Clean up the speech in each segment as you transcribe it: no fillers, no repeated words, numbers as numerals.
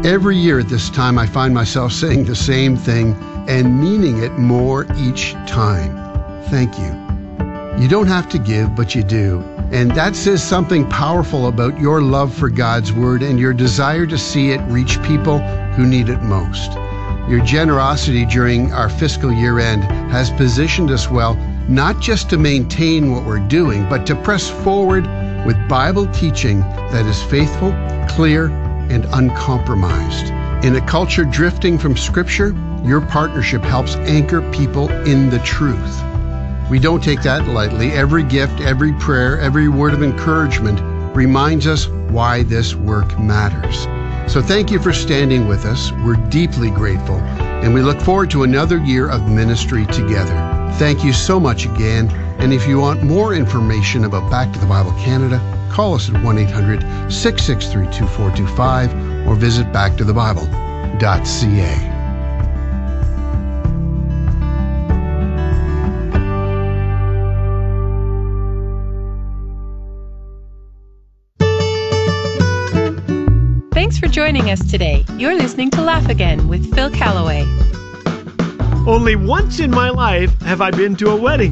Every year at this time, I find myself saying the same thing and meaning it more each time. Thank you. You don't have to give, but you do. And that says something powerful about your love for God's Word and your desire to see it reach people who need it most. Your generosity during our fiscal year end has positioned us well, not just to maintain what we're doing, but to press forward with Bible teaching that is faithful, clear, and uncompromised. In a culture drifting from Scripture, your partnership helps anchor people in the truth. We don't take that lightly. Every gift, every prayer, every word of encouragement reminds us why this work matters. So thank you for standing with us. We're deeply grateful, and we look forward to another year of ministry together. Thank you so much again. And if you want more information about Back to the Bible Canada, call us at 1-800-663-2425 or visit backtothebible.ca. Thanks for joining us today. You're listening to Laugh Again with Phil Callaway. Only once in my life have I been to a wedding,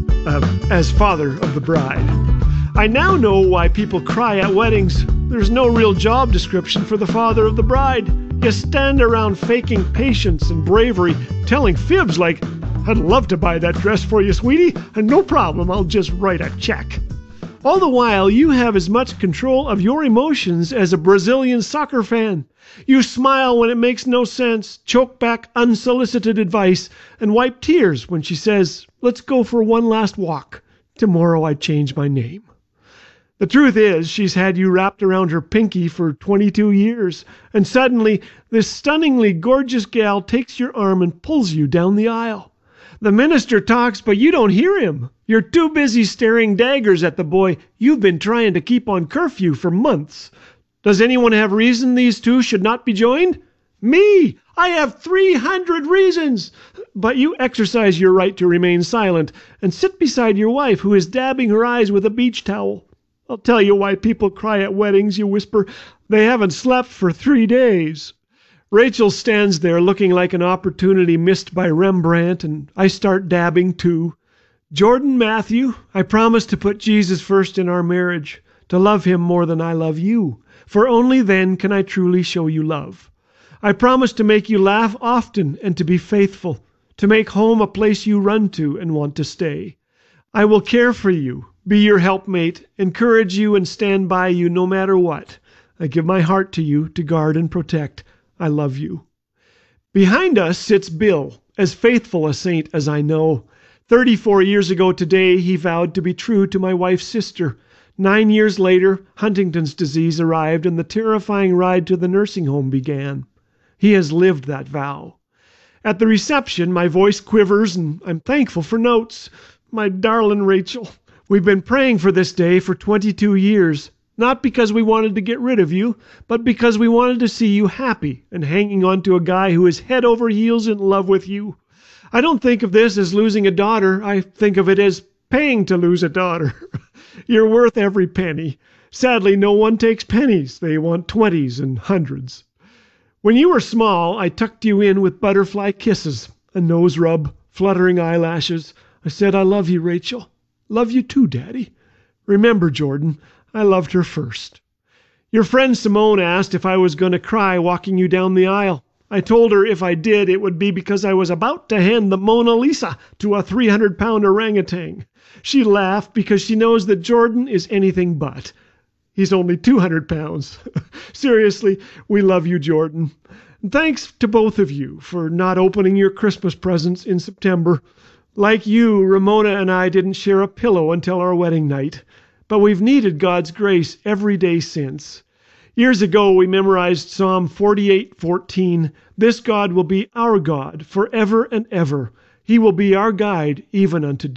as father of the bride. I now know why people cry at weddings. There's no real job description for the father of the bride. You stand around faking patience and bravery, telling fibs like, "I'd love to buy that dress for you, sweetie, and no problem, I'll just write a check." All the while, you have as much control of your emotions as a Brazilian soccer fan. You smile when it makes no sense, choke back unsolicited advice, and wipe tears when she says, "Let's go for one last walk. Tomorrow I change my name." The truth is, she's had you wrapped around her pinky for 22 years, and suddenly, this stunningly gorgeous gal takes your arm and pulls you down the aisle. The minister talks, but you don't hear him. You're too busy staring daggers at the boy you've been trying to keep on curfew for months. Does anyone have reason these two should not be joined? Me! I have 300 reasons! But you exercise your right to remain silent and sit beside your wife, who is dabbing her eyes with a beach towel. "I'll tell you why people cry at weddings," you whisper. "They haven't slept for 3 days." Rachel stands there looking like an opportunity missed by Rembrandt, and I start dabbing too. "Jordan Matthew, I promise to put Jesus first in our marriage, to love him more than I love you, for only then can I truly show you love. I promise to make you laugh often and to be faithful, to make home a place you run to and want to stay. I will care for you, be your helpmate, encourage you and stand by you no matter what. I give my heart to you to guard and protect. I love you." Behind us sits Bill, as faithful a saint as I know. 34 years ago today, he vowed to be true to my wife's sister. 9 years later, Huntington's disease arrived and the terrifying ride to the nursing home began. He has lived that vow. At the reception, my voice quivers and I'm thankful for notes. "My darling Rachel, we've been praying for this day for 22 years. Not because we wanted to get rid of you, but because we wanted to see you happy and hanging on to a guy who is head over heels in love with you. I don't think of this as losing a daughter. I think of it as paying to lose a daughter. You're worth every penny. Sadly, no one takes pennies. They want 20s and hundreds. When you were small, I tucked you in with butterfly kisses, a nose rub, fluttering eyelashes. I said, 'I love you, Rachel.' Love you too, Daddy. Remember, Jordan, I loved her first." Your friend Simone asked if I was going to cry walking you down the aisle. I told her if I did, it would be because I was about to hand the Mona Lisa to a 300-pound orangutan. She laughed because she knows that Jordan is anything but. He's only 200 pounds. Seriously, we love you, Jordan. And thanks to both of you for not opening your Christmas presents in September. Like you, Ramona and I didn't share a pillow until our wedding night. But we've needed God's grace every day since. Years ago, we memorized Psalm 48:14. "This God will be our God forever and ever. He will be our guide even unto